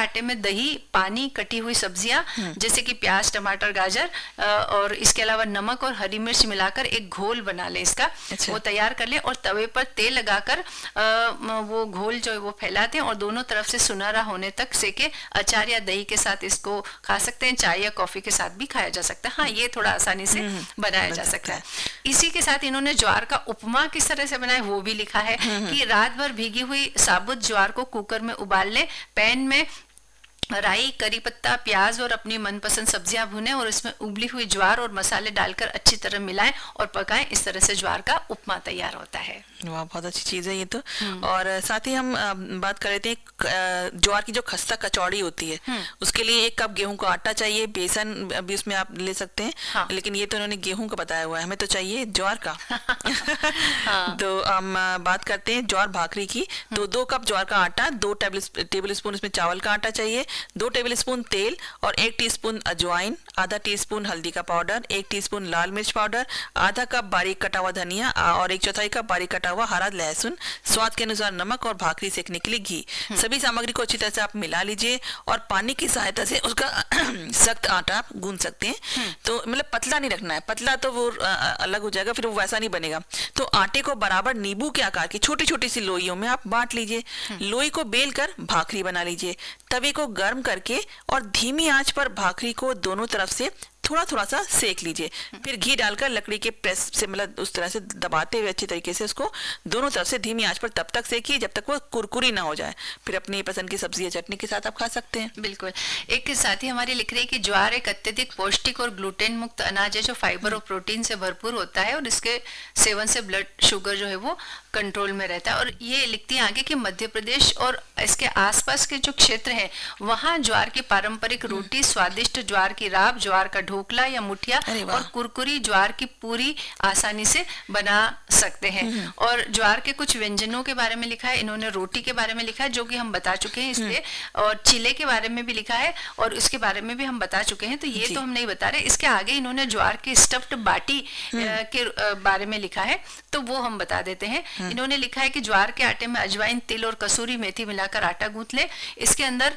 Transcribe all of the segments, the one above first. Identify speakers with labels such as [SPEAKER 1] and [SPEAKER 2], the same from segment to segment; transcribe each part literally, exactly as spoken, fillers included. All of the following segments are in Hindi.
[SPEAKER 1] आटे में दही, पानी, कटी हुई सब्जियां जैसे कि प्याज, टमाटर, गाजर और इसके अलावा नमक और हरी मिर्च मिलाकर एक घोल बना ले इसका। अच्छा। वो तैयार कर ले और तवे पर तेल लगाकर वो घोल जो है वो फैलाते हैं और दोनों तरफ से सुनहरा होने तक सेके। अचार या दही के साथ इसको खा सकते हैं, चाय या कॉफी के साथ भी खाया जा सकता है। हाँ, ये थोड़ा आसानी से बनाया जा सकता है। इसी के साथ इन्होंने ज्वार का उपमा किस तरह से बनाए वो भी लिखा है कि रात भर भीगी हुई साबुत ज्वार को कुकर में उबाल ले, पैन में राई, करी पत्ता, प्याज और अपनी मनपसंद सब्जियां भुने और इसमें उबली हुई ज्वार और मसाले डालकर अच्छी तरह मिलाएं और पकाएं। इस तरह से ज्वार का उपमा तैयार होता है।
[SPEAKER 2] वाह, बहुत अच्छी चीज है ये तो। और साथ ही हम बात कर लेते हैं ज्वार की जो खस्ता कचौड़ी होती है, उसके लिए एक कप गेहूं का आटा चाहिए, बेसन भी उसमें आप ले सकते हैं। हाँ। लेकिन ये तो उन्होंने गेहूं का बताया हुआ है, हमें तो चाहिए ज्वार का। हाँ। तो हम बात करते हैं ज्वार भाकरी की। तो दो कप ज्वार का आटा, दो टेबल स्पून इसमें चावल का आटा चाहिए, दो टेबलस्पून तेल और एक टीस्पून अजवाइन, आधा टीस्पून हल्दी का पाउडर, एक टीस्पून लाल मिर्च पाउडर, आधा कप बारीक कटा हुआ धनिया और एक चौथाई कप बारीक कटा हुआ हरा लहसुन, स्वाद के अनुसार नमक और भाकरी सेकने के लिए घी। सभी सामग्री को अच्छी तरह से आप मिला लीजिए और पानी की सहायता से उसका सख्त आटा आप गूंद सकते हैं। तो मतलब पतला नहीं रखना है, पतला तो वो अलग हो जाएगा, फिर वो वैसा नहीं बनेगा। तो आटे को बराबर नींबू के आकार की छोटी छोटी सी लोइयों में आप बांट लीजिए। लोई को बेल कर भाकरी बना लीजिए। तवे को गर्म करके और धीमी आंच पर भाकरी को दोनों तरफ से थोड़ा थोड़ा सा सेक लीजिए। फिर घी डालकर लकड़ी के प्रेस से मतलब उस तरह से दबाते हुए अच्छी तरीके से उसको दोनों तरफ से धीमी आंच पर तब तक सेकिए जब तक वो कुरकुरी ना हो जाए। फिर अपनी पसंद की सब्जी या चटनी के साथ आप खा सकते हैं।
[SPEAKER 1] बिल्कुल। एक साथी हमारी लिख रही है कि ज्वार एक अत्यधिक पौष्टिक और ग्लूटेन मुक्त अनाज है जो फाइबर और प्रोटीन से भरपूर होता है और इसके सेवन से ब्लड शुगर जो है वो कंट्रोल में रहता है। और ये लिखती है आगे कि मध्य प्रदेश और इसके आसपास के जो क्षेत्र हैं वहाँ ज्वार की पारंपरिक रोटी, स्वादिष्ट ज्वार की राब, ज्वार का ढोकला या मुठिया और कुरकुरी ज्वार की पूरी आसानी से बना सकते हैं। और ज्वार के कुछ व्यंजनों के बारे में लिखा है, इन्होंने रोटी के बारे में लिखा है जो कि हम बता चुके हैं इसलिए, और चिले के बारे में भी लिखा है और उसके बारे में भी हम बता चुके हैं, तो ये तो हम नहीं बता रहे। इसके आगे इन्होंने ज्वार की स्टफ्ड बाटी के बारे में लिखा है तो वो हम बता देते हैं। इन्होंने लिखा है कि ज्वार के आटे में अजवाइन, तिल और कसूरी मेथी मिलाकर आटा गूंथ ले, इसके अंदर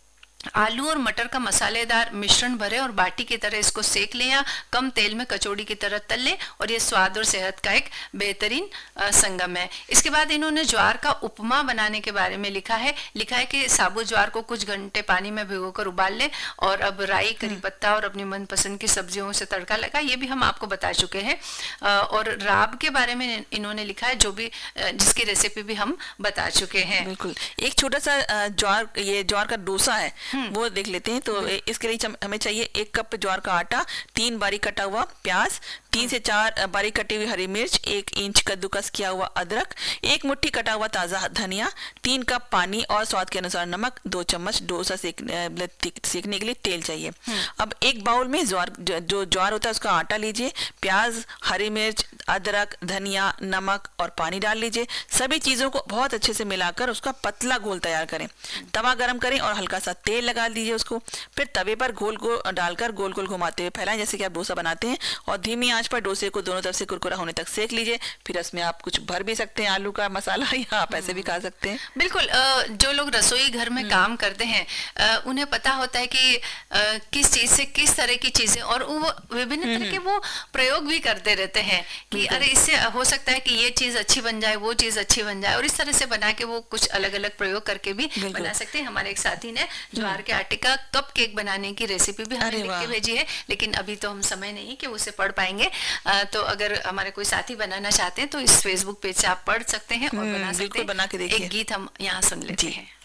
[SPEAKER 1] आलू और मटर का मसालेदार मिश्रण भरे और बाटी की तरह इसको सेक लें या कम तेल में कचौड़ी की तरह तल लें और ये स्वाद और सेहत का एक बेहतरीन संगम है। इसके बाद इन्होंने ज्वार का उपमा बनाने के बारे में लिखा है लिखा है कि साबुत ज्वार को कुछ घंटे पानी में भिगोकर उबाल लें और अब राई, करी पत्ता और अपनी मनपसंद की सब्जियों से तड़का लगा, ये भी हम आपको बता चुके हैं। और राब के बारे में इन्होंने लिखा है जो भी जिसकी रेसिपी भी हम बता चुके हैं।
[SPEAKER 2] बिल्कुल। एक छोटा सा ज्वार ये ज्वार का डोसा है वो देख लेते हैं। तो इसके लिए हमें चाहिए एक कप ज्वार का आटा, तीन बारीक कटा हुआ प्याज, तीन से चार बारीक कटी हुई हरी मिर्च, एक इंच कद्दूकस किया हुआ अदरक, एक मुट्ठी कटा हुआ ताज़ा धनिया, तीन कप पानी और स्वाद के अनुसार नमक, दो चम्मच डोसा सेक, सेकने के लिए तेल चाहिए। अब एक बाउल में ज्वार जो ज्वार होता है उसका आटा लीजिए, प्याज, हरी मिर्च, अदरक, धनिया, नमक और पानी डाल लीजिए। सभी चीज़ों को बहुत अच्छे से मिलाकर उसका पतला घोल तैयार करें। तवा गरम करें और हल्का सा तेल लगा दीजिए उसको। फिर तवे पर घोल को डालकर गोल गोल घुमाते हुए फैलाएं जैसे कि आप डोसा बनाते हैं और धीमी आंच पर डोसे को दोनों तरफ से कुरकुरा होने तक सेक लीजिए। फिर इसमें आप कुछ भर भी सकते हैं, आलू का मसाला, या आप ऐसे भी खा सकते हैं।
[SPEAKER 1] बिल्कुल। जो लोग रसोई घर में काम करते हैं उन्हें पता होता है कि किस चीज से किस तरह की चीजें, और वो विभिन्न तरह के वो प्रयोग भी करते रहते हैं कि अरे इससे हो सकता है कि ये चीज अच्छी बन जाए, वो चीज अच्छी बन जाए, और इस तरह से बना के वो कुछ अलग अलग प्रयोग करके भी बना सकते हैं। हमारे एक साथी ने ज्वार के आटे का कप केक बनाने की रेसिपी भी हमें लिख के भेजी है, लेकिन अभी तो हम समय नहीं कि उसे पढ़ पाएंगे। आ, तो अगर हमारे कोई साथी बनाना चाहते हैं तो इस फेसबुक पेज से आप पढ़ सकते हैं और बना सकते हैं।
[SPEAKER 2] बना के देखिए।
[SPEAKER 1] एक गीत हम यहाँ सुन लेते हैं।